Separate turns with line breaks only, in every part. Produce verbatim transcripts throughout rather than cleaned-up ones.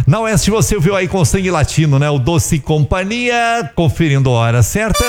Na Oeste você ouviu aí com Sangue Latino, né? O Doce Companhia, conferindo a hora certa.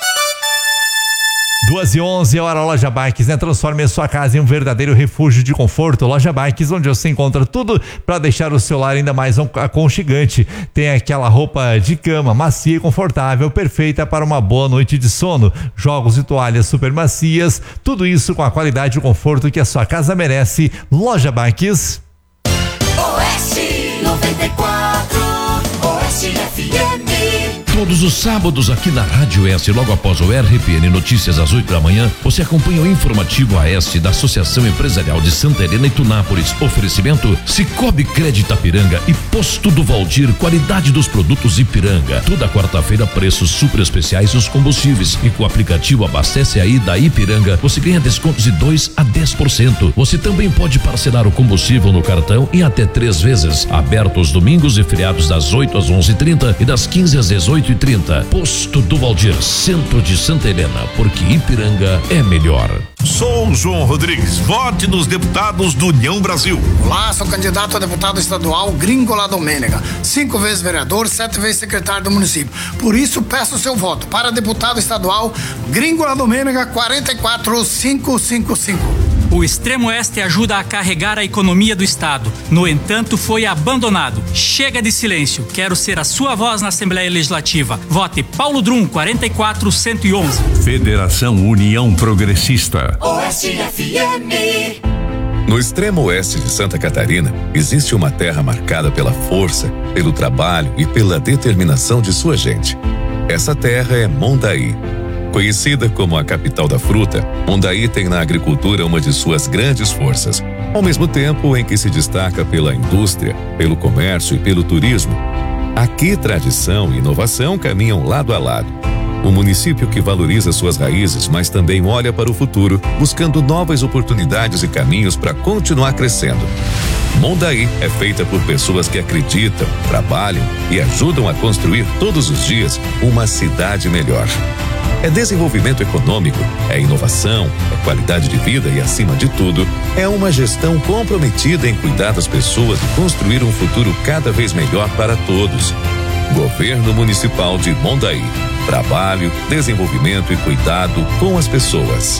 duas e onze, hora Loja Bikes, né? Transforme a sua casa em um verdadeiro refúgio de conforto. Loja Bikes, onde você encontra tudo para deixar o seu lar ainda mais aconchegante. Tem aquela roupa de cama macia e confortável, perfeita para uma boa noite de sono. Jogos e toalhas super macias, tudo isso com a qualidade e o conforto que a sua casa merece. Loja Bikes.
Oeste noventa e quatro, Oeste F M.
Todos os sábados aqui na Rádio S, logo após o R P N Notícias às oito da manhã, você acompanha o informativo A S da Associação Empresarial de Santa Helena e Tunápolis. Oferecimento Cicobi Crédito Ipiranga e Posto do Valdir, qualidade dos produtos Ipiranga. Toda quarta-feira preços super especiais nos combustíveis e com o aplicativo Abastece Aí da Ipiranga você ganha descontos de dois a dez por cento. Você também pode parcelar o combustível no cartão em até três vezes. Aberto os domingos e feriados das oito às onze e trinta e das quinze às dezoito e trinta. Posto do Valdir, centro de Santa Helena, porque Ipiranga é melhor.
Sou João Rodrigues, vote nos deputados do União Brasil.
Olá, sou candidato a deputado estadual Gringola Domênega, cinco vezes vereador, sete vezes secretário do município. Por isso peço seu voto para deputado estadual Gringola Domênega quatro quatro cinco cinco cinco.
O Extremo Oeste ajuda a carregar a economia do estado. No entanto, foi abandonado. Chega de silêncio. Quero ser a sua voz na Assembleia Legislativa. Vote Paulo Drum, quatro quatro um um um.
Federação União Progressista.
Oeste F M.
No extremo oeste de Santa Catarina, existe uma terra marcada pela força, pelo trabalho e pela determinação de sua gente. Essa terra é Mondaí. Conhecida como a capital da fruta, Mondaí tem na agricultura uma de suas grandes forças, ao mesmo tempo em que se destaca pela indústria, pelo comércio e pelo turismo. Aqui, tradição e inovação caminham lado a lado. Um município que valoriza suas raízes, mas também olha para o futuro, buscando novas oportunidades e caminhos para continuar crescendo. Mondaí é feita por pessoas que acreditam, trabalham e ajudam a construir todos os dias uma cidade melhor. É desenvolvimento econômico, é inovação, é qualidade de vida e, acima de tudo, é uma gestão comprometida em cuidar das pessoas e construir um futuro cada vez melhor para todos. Governo Municipal de Mondaí. Trabalho, desenvolvimento e cuidado com as pessoas.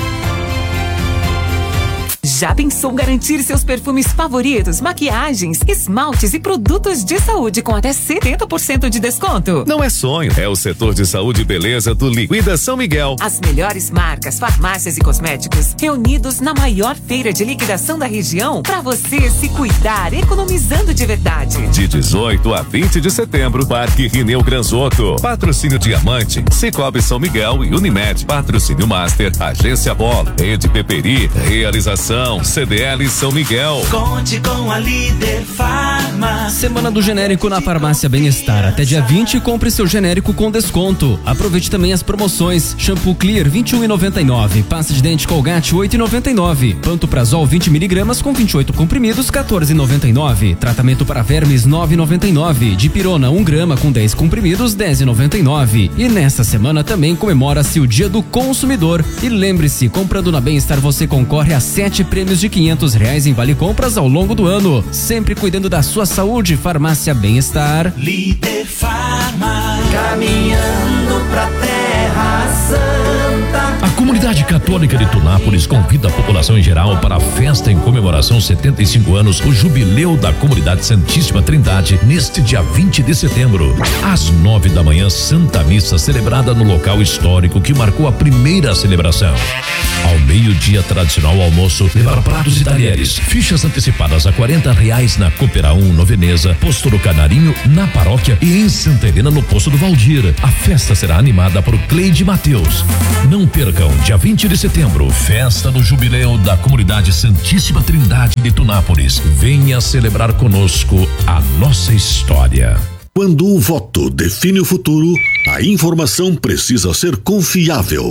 Já pensou garantir seus perfumes favoritos, maquiagens, esmaltes e produtos de saúde com até setenta por cento de desconto?
Não é sonho, é o setor de saúde e beleza do Liquida São Miguel.
As melhores marcas, farmácias e cosméticos reunidos na maior feira de liquidação da região para você se cuidar, economizando de verdade.
De dezoito a vinte de setembro, Parque Rineu Granzotto. Patrocínio Diamante, Cicobi São Miguel e Unimed. Patrocínio Master, Agência Bola, Rede Peperi, Realização C D L São Miguel.
Conte com a Líder Farma.
Semana do genérico na Farmácia Bem-Estar. Até dia vinte, compre seu genérico com desconto. Aproveite também as promoções. Shampoo Clear vinte e um reais e noventa e nove centavos. Pasta de dente Colgate oito reais e noventa e nove centavos. Pantoprazol vinte miligramas com vinte e oito comprimidos quatorze reais e noventa e nove centavos. Tratamento para vermes nove reais e noventa e nove centavos. Dipirona um grama com dez comprimidos dez reais e noventa e nove centavos. E nesta semana também comemora-se o Dia do Consumidor. E lembre-se, comprando na Bem-Estar você concorre a sete prêmios de quinhentos reais em vale compras ao longo do ano. Sempre cuidando da sua saúde. Farmácia Bem-Estar.
Líder Farma, caminhando pra Terra Santa.
A comunidade católica de Tunápolis convida a população em geral para a festa em comemoração setenta e cinco anos, o Jubileu da Comunidade Santíssima Trindade, neste dia vinte de setembro. Às nove da manhã, Santa Missa celebrada no local histórico que marcou a primeira celebração. Ao meio-dia, tradicional almoço, levar pratos e talheres. Fichas antecipadas a quarenta reais na Coopera um, no Veneza, Posto do Canarinho, na paróquia e em Santa Helena, no Poço do Valdir. A festa será animada por Cleide Mateus. Não percam, dia vinte de setembro, festa do Jubileu da Comunidade Santíssima Trindade de Tunápolis. Venha celebrar conosco a nossa história.
Quando o voto define o futuro, a informação precisa ser confiável.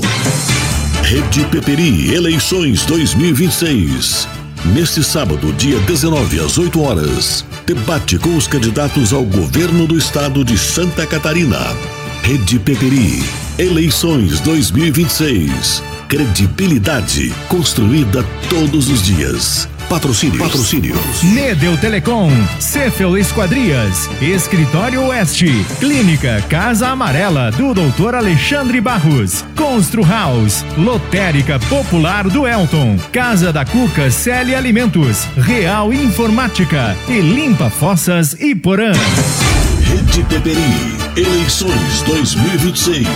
Rede Peperi Eleições dois mil e vinte e seis. Neste sábado, dia dezenove, às oito horas, debate com os candidatos ao governo do estado de Santa Catarina. Rede Peperi Eleições dois mil e vinte e seis. Credibilidade construída todos os dias. Patrocínio. Patrocínios.
Nedel Telecom, Cefel Esquadrias, Escritório Oeste, Clínica Casa Amarela do doutor Alexandre Barros, Constru House, Lotérica Popular do Elton, Casa da Cuca Celi Alimentos, Real Informática e Limpa Fossas Iporã.
Rede Peperi, eleições dois mil e vinte e seis.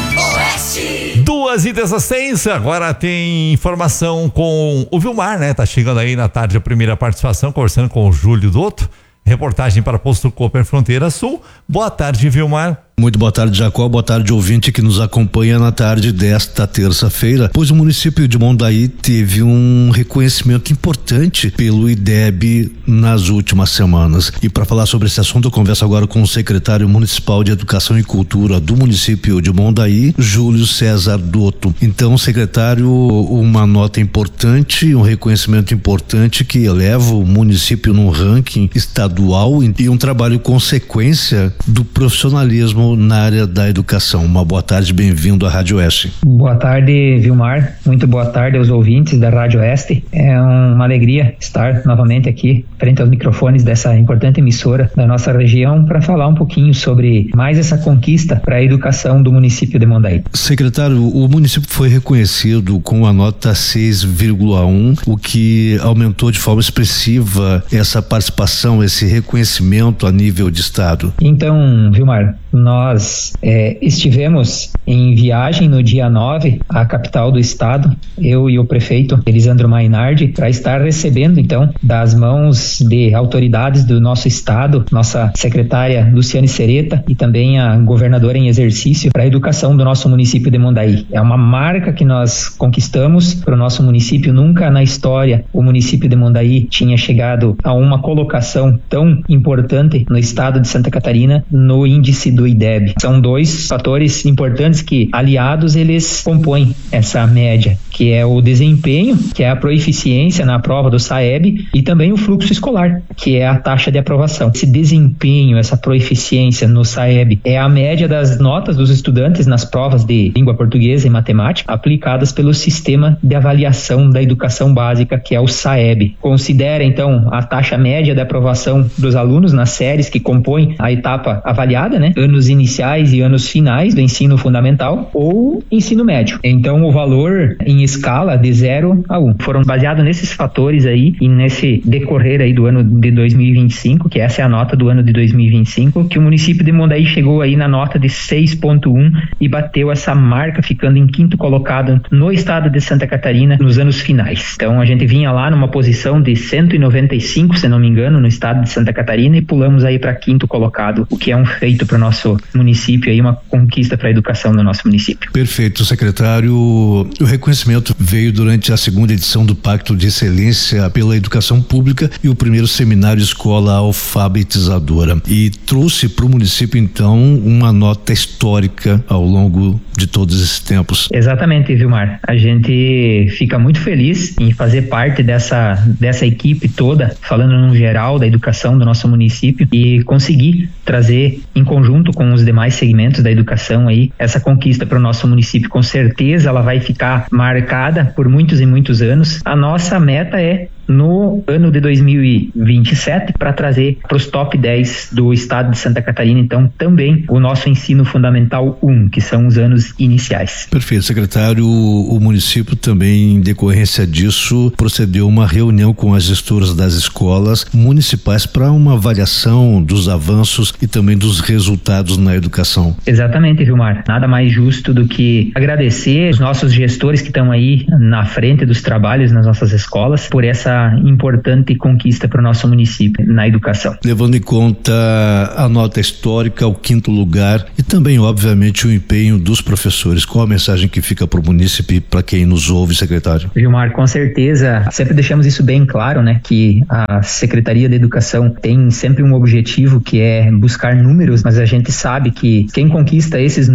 Oeste.
Duas e dezesseis, agora tem informação com o Vilmar, né? Tá chegando aí na tarde a primeira participação, conversando com o Júlio Dotto. Reportagem para Posto Cooper Fronteira Sul. Boa tarde, Vilmar.
Muito boa tarde, Jacó. Boa tarde, ouvinte que nos acompanha na tarde desta terça-feira, pois o município de Mondaí teve um reconhecimento importante pelo I D E B nas últimas semanas. E para falar sobre esse assunto, eu converso agora com o secretário municipal de Educação e Cultura do município de Mondaí, Júlio César Dotto. Então, secretário, uma nota importante, um reconhecimento importante que eleva o município num ranking estadual e um trabalho consequência do profissionalismo na área da educação. Uma boa tarde, bem-vindo à Rádio Oeste.
Boa tarde, Vilmar. Muito boa tarde aos ouvintes da Rádio Oeste. É uma alegria estar novamente aqui frente aos microfones dessa importante emissora da nossa região para falar um pouquinho sobre mais essa conquista para a educação do município de Mondaí.
Secretário, o município foi reconhecido com a nota seis vírgula um, o que aumentou de forma expressiva essa participação, esse reconhecimento a nível de estado.
Então, Vilmar, nós é, estivemos em viagem no dia nove à capital do estado, eu e o prefeito Elisandro Mainardi, para estar recebendo então das mãos de autoridades do nosso estado, nossa secretária Luciane Sereta e também a governadora em exercício para a educação do nosso município de Mondaí. É uma marca que nós conquistamos para o nosso município. Nunca na história o município de Mondaí tinha chegado a uma colocação tão importante no estado de Santa Catarina no índice do I D E B. São dois fatores importantes que, aliados, eles compõem essa média, que é o desempenho, que é a proeficiência na prova do SAEB, e também o fluxo escolar, que é a taxa de aprovação. Esse desempenho, essa proeficiência no SAEB é a média das notas dos estudantes nas provas de língua portuguesa e matemática aplicadas pelo sistema de avaliação da educação básica, que é o SAEB. Considera, então, a taxa média de aprovação dos alunos nas séries que compõem a etapa avaliada, né? Anos iniciais e anos finais do ensino fundamental ou ensino médio. Então, o valor em escala de zero a um. Foram baseados nesses fatores aí e nesse decorrer aí do ano de dois mil e vinte e cinco, que essa é a nota do ano de dois mil e vinte e cinco, que o município de Mondaí chegou aí na nota de seis ponto um e bateu essa marca, ficando em quinto colocado no estado de Santa Catarina nos anos finais. Então, a gente vinha lá numa posição de cento e noventa e cinco, se não me engano, no estado de Santa Catarina, e pulamos aí para quinto colocado, o que é um feito para o nosso município, aí uma conquista para a educação do nosso município.
Perfeito, secretário. O reconhecimento veio durante a segunda edição do Pacto de Excelência pela Educação Pública e o primeiro seminário Escola Alfabetizadora, e trouxe para o município então uma nota histórica ao longo de todos esses tempos.
Exatamente, Vilmar. A gente fica muito feliz em fazer parte dessa, dessa equipe toda, falando no geral da educação do nosso município, e conseguir trazer em conjunto com os demais segmentos da educação aí essa conquista para o nosso município. Com certeza ela vai ficar marcada por muitos e muitos anos. A nossa meta é no ano de dois mil e vinte e sete para trazer para os top dez do estado de Santa Catarina, então também o nosso ensino fundamental um, que são os anos iniciais.
Perfeito, secretário. O município também, em decorrência disso, procedeu uma reunião com as gestoras das escolas municipais para uma avaliação dos avanços e também dos resultados na educação.
Exatamente, Vilmar. Nada mais justo do que agradecer os nossos gestores que estão aí na frente dos trabalhos nas nossas escolas por essa importante conquista para o nosso município na educação.
Levando em conta a nota histórica, o quinto lugar e também, obviamente, o empenho dos professores, qual a mensagem que fica para o município e para quem nos ouve, secretário?
Vilmar, com certeza, sempre deixamos isso bem claro, né, que a Secretaria de Educação tem sempre um objetivo, que é buscar números, mas a gente sabe que quem conquista esses números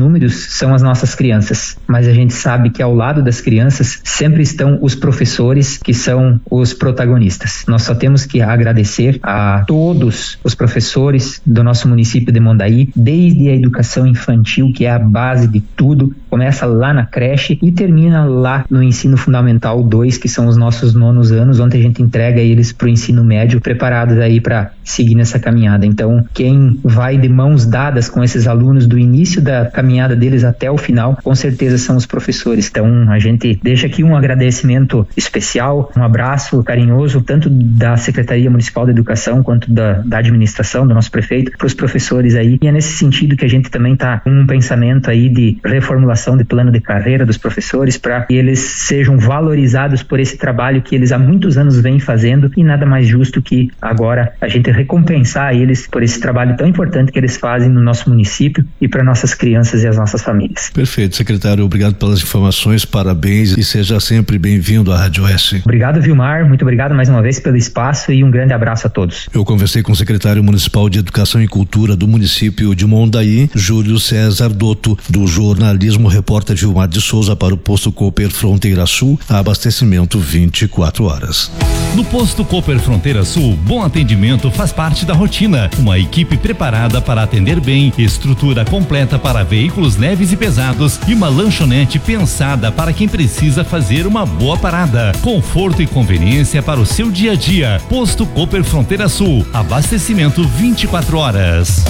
são as nossas crianças, mas a gente sabe que ao lado das crianças sempre estão os professores, que são os protagonistas. Nós só temos que agradecer a todos os professores do nosso município de Mondaí, desde a educação infantil, que é a base de tudo, começa lá na creche e termina lá no ensino fundamental dois, que são os nossos nonos anos, onde a gente entrega eles para o ensino médio, preparados aí para seguir nessa caminhada. Então, quem vai de mãos dadas com esses alunos do início da caminhada deles até o final, com certeza são os professores. Então, a gente deixa aqui um agradecimento especial, um abraço carinhoso, tanto da Secretaria Municipal de Educação quanto da, da administração, do nosso prefeito, para os professores aí. E é nesse sentido que a gente também está com um pensamento aí de reformulação de plano de carreira dos professores, para que eles sejam valorizados por esse trabalho que eles há muitos anos vêm fazendo, e nada mais justo que agora a gente recompensar eles por esse trabalho tão importante que eles fazem no nosso município e para nossas crianças e as nossas famílias.
Perfeito, secretário, obrigado pelas informações, parabéns e seja sempre bem-vindo à Rádio Oeste.
Obrigado, Vilmar, muito obrigado mais uma vez pelo espaço e um grande abraço a todos.
Eu conversei com o secretário municipal de Educação e Cultura do município de Mondaí, Júlio César Dotto, do jornalismo repórter Gilmar de Souza para o Posto Cooper Fronteira Sul, abastecimento vinte e quatro horas.
No Posto Cooper Fronteira Sul, bom atendimento faz parte da rotina. Uma equipe preparada para atender bem, estrutura completa para veículos leves e pesados e uma lanchonete pensada para quem precisa fazer uma boa parada. Conforto e conveniência para o seu dia a dia. Posto Cooper Fronteira Sul, abastecimento vinte e quatro horas.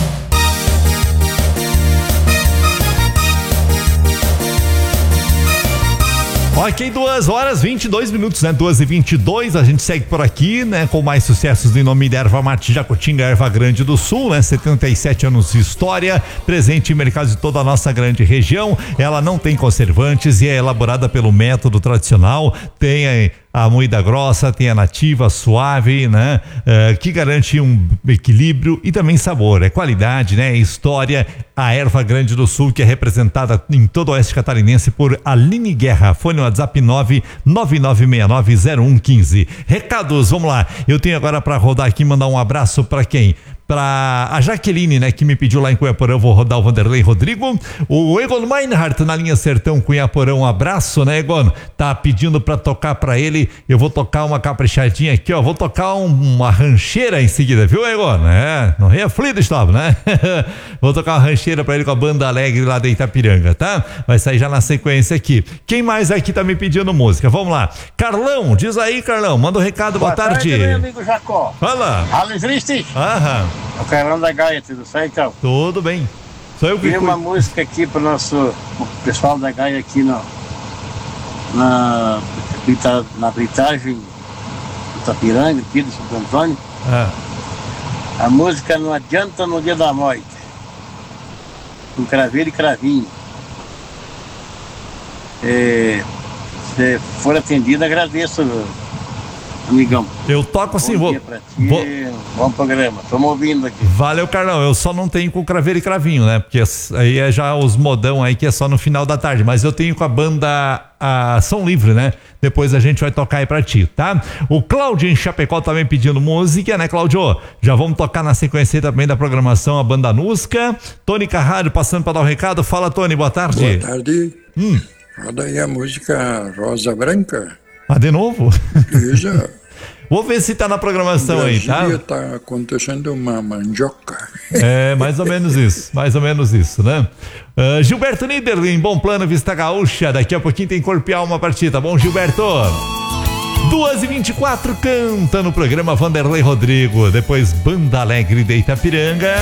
Ok, duas horas, vinte e dois minutos, né? duas e vinte e dois, a gente segue por aqui, né? Com mais sucessos em nome da Erva Mate Jacutinga, Erva Grande do Sul, né? setenta e sete anos de história, presente em mercados de toda a nossa grande região. Ela não tem conservantes e é elaborada pelo método tradicional. Tem a moída grossa, tem a nativa, suave, né? Uh, que garante um equilíbrio e também sabor. É qualidade, né? É história. A Erva Grande do Sul, que é representada em todo o oeste catarinense por Aline Guerra. Fone no WhatsApp nove nove nove seis nove zero um um cinco. Recados, vamos lá. Eu tenho agora para rodar aqui, mandar um abraço para quem? Para a Jaqueline, né, que me pediu lá em Cunhaporão, vou rodar o Vanderlei Rodrigo. O Egon Meinhardt na linha Sertão Cunhaporão, um abraço, né, Egon? Tá pedindo para tocar para ele. Eu vou tocar uma caprichadinha aqui, ó. Vou tocar um, uma rancheira em seguida, viu, Egon? É, não reaflito estava, né? Vou tocar uma rancheira para ele com a Banda Alegre lá de Itapiranga, tá? Vai sair já na sequência aqui. Quem mais aqui tá me pedindo música? Vamos lá. Carlão, diz aí, Carlão, manda um recado, boa, boa tarde.
Boa tarde, meu amigo Jacó.
Fala.
Alô, Triste.
Aham.
É o Carlão da Gaia, tudo certo, então?
Tudo bem. Sou eu que
Tem uma música aqui pro nosso pro pessoal da Gaia aqui no, na, na britagem do Itapiranga, aqui do Santo Antônio.
Ah.
A música Não Adianta no Dia da Morte, com Craveiro e Cravinho. É, se for atendido, agradeço, amigão.
Eu toco assim,
bom
vou.
Dia pra ti, vou... Bom programa, estamos ouvindo aqui.
Valeu, Carlão. Eu só não tenho com Craveiro e Cravinho, né? Porque aí é já os modão aí que é só no final da tarde. Mas eu tenho com a banda a Som Livre, né? Depois a gente vai tocar aí pra ti, tá? O Cláudio em Chapecó também pedindo música, né, Cláudio? Já vamos tocar na sequência também da programação a Banda Nusca. Tony Carraro passando pra dar o um recado. Fala, Tony, boa tarde.
Boa tarde.
Hum.
Roda aí a música Rosa Branca.
Ah, de novo?
Veja.
Vou ver se tá na programação aí, tá?
Tá acontecendo uma mandioca.
É, mais ou menos isso, mais ou menos isso, né? Uh, Gilberto Niederlin, Bom Plano, Vista Gaúcha, daqui a pouquinho tem Corpo e Alma partida, bom, Gilberto? duas e vinte e quatro, canta no programa Vanderlei Rodrigo, depois Banda Alegre de Itapiranga.